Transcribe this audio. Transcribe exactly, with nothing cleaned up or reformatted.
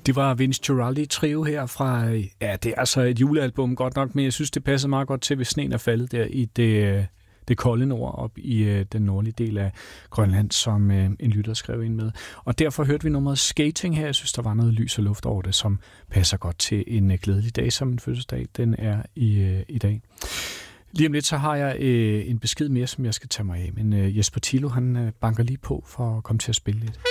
Det var Vince Guaraldi Trio her fra, ja, det er altså et julealbum godt nok, men jeg synes, det passer meget godt til, hvis sneen er faldet der i det, det kolde nord op i den nordlige del af Grønland, som en lytter skrev ind med. Og derfor hørte vi nummeret Skating her. Jeg synes, der var noget lys og luft over det, som passer godt til en glædelig dag, som en fødselsdag den er i, i dag. Lige om lidt, så har jeg øh, en besked mere, som jeg skal tage mig af, men øh, Jesper Thilo, han øh, banker lige på for at komme til at spille lidt.